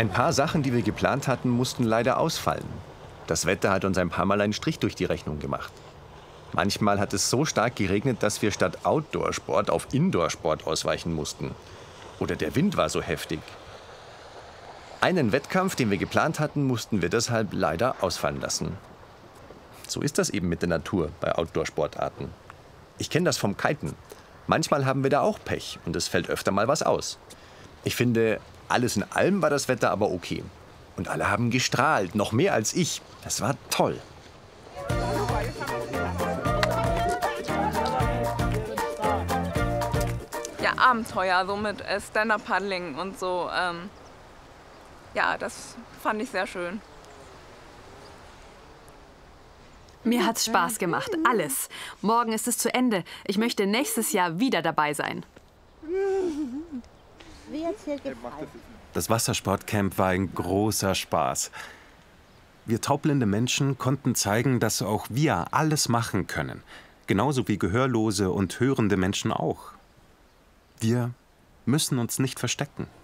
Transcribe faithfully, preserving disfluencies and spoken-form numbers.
Ein paar Sachen, die wir geplant hatten, mussten leider ausfallen. Das Wetter hat uns ein paar Mal einen Strich durch die Rechnung gemacht. Manchmal hat es so stark geregnet, dass wir statt Outdoor-Sport auf Indoor-Sport ausweichen mussten. Oder der Wind war so heftig. Einen Wettkampf, den wir geplant hatten, mussten wir deshalb leider ausfallen lassen. So ist das eben mit der Natur bei Outdoor-Sportarten. Ich kenne das vom Kiten. Manchmal haben wir da auch Pech und es fällt öfter mal was aus. Ich finde, alles in allem war das Wetter aber okay. Und alle haben gestrahlt, noch mehr als ich. Das war toll. Ja, Abenteuer, so mit äh, Stand-Up-Paddling und so. Ähm, ja, das fand ich sehr schön. Mir hat's Spaß gemacht, alles. Morgen ist es zu Ende. Ich möchte nächstes Jahr wieder dabei sein. Das Wassersportcamp war ein großer Spaß. Wir taubblinde Menschen konnten zeigen, dass auch wir alles machen können. Genauso wie gehörlose und hörende Menschen auch. Wir müssen uns nicht verstecken.